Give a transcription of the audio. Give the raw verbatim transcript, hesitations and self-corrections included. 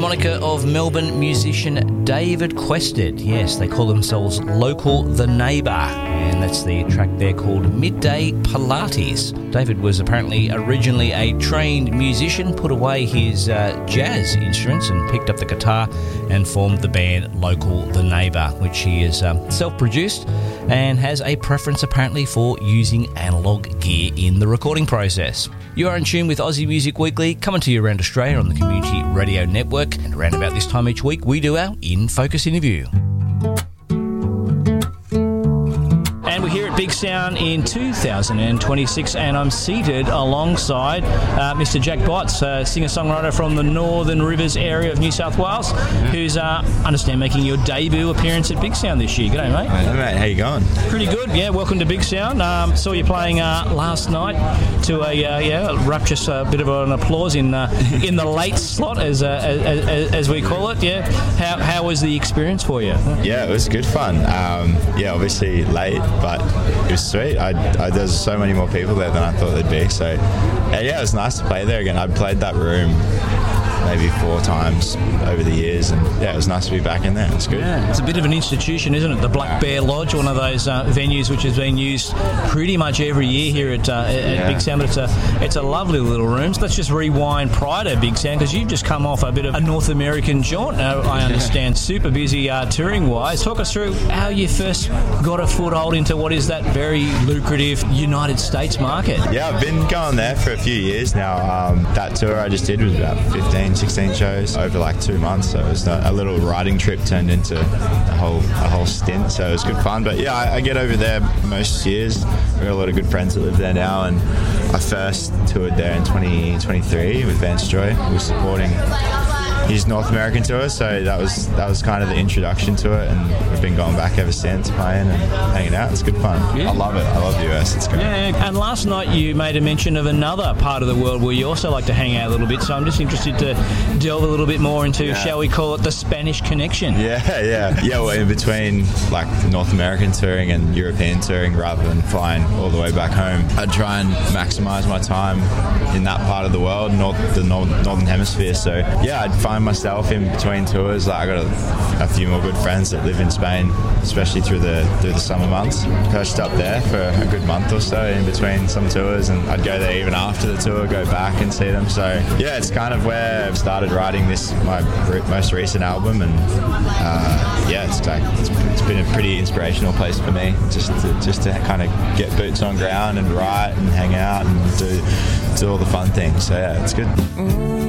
moniker of Melbourne musician David Quested. Yes, they call themselves Local the Neighbour, and that's the track there called Midday Pilates. David was apparently originally a trained musician, put away his uh, jazz instruments and picked up the guitar and formed the band Local the Neighbour, which he is um, self-produced and has a preference apparently for using analogue gear in the recording process. You are in tune with Aussie Music Weekly, coming to you around Australia on the Community Radio Network, and around about this time each week we do our In Focus interview. And we're here at Big Sound in two thousand twenty-six, and I'm seated alongside uh, Mister Jack Botts, uh, singer-songwriter from the Northern Rivers area of New South Wales, who's, uh, I understand, making your debut appearance at Big Sound this year. G'day, mate. Hey, mate. How you going? Pretty good, yeah. Welcome to Big Sound. Um, saw you playing uh, last night to a uh, yeah rapturous uh, bit of an applause in uh, in the late slot, as, uh, as, as as we call it. Yeah. How how was the experience for you? Yeah, it was good fun. Um, yeah, obviously late, but it was sweet. I, I, there's so many more people there than I thought there'd be. So, uh, yeah, it was nice to play there again. I'd played that room maybe four times over the years, and yeah, it was nice to be back in there. It's good. Yeah, it's a bit of an institution, isn't it? The Black Bear Lodge, one of those uh, venues which has been used pretty much every year here at, uh, at yeah. Big Sound. But it's a it's a lovely little room. So let's just rewind prior to Big Sound, because you've just come off a bit of a North American jaunt. Uh, I understand, super busy uh, touring wise. Talk us through how you first got a foothold into what is that very lucrative United States market. Yeah, I've been going there for a few years now. Um, that tour I just did was about fifteen, sixteen shows over like two months, so it was a, a little riding trip turned into a whole a whole stint, so it was good fun. But yeah, I, I get over there most years. We've got a lot of good friends that live there now, and I first toured there in twenty twenty-three with Vance Joy, who was supporting his North American tour, so that was that was kind of the introduction to it, and we've been going back ever since, playing and hanging out. It's good fun. Yeah. I love it. I love the U S. It's great. Yeah, and last night you made a mention of another part of the world where you also like to hang out a little bit, so I'm just interested to delve a little bit more into, yeah. shall we call it, the Spanish connection? Yeah, yeah. Yeah, well, in between like North American touring and European touring, rather than flying all the way back home, I try and maximise my time in that part of the world, north, the north, Northern Hemisphere. So yeah, I'd find myself in between tours. Like, I got a, a few more good friends that live in Spain, especially through the through the summer months. Perched up there for a good month or so in between some tours, and I'd go there even after the tour, go back and see them. So yeah, it's kind of where I've started writing this, my most recent album, and uh, yeah, it's like it's, it's been a pretty inspirational place for me, just to, just to kind of get boots on ground and write and hang out and do do all the fun things. So yeah, it's good.